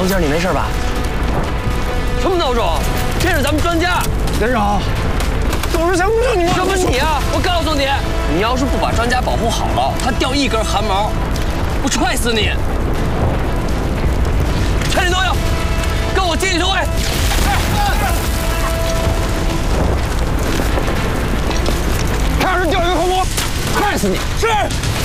龙姐，你没事吧？什么孬种？这是咱们专家。连长，董事长不就你吗？什么你啊！我告诉你，你要是不把专家保护好了，他掉一根汗毛，我踹死你！全体都要跟我集体收位。他要是掉一个头颅，害死你！是。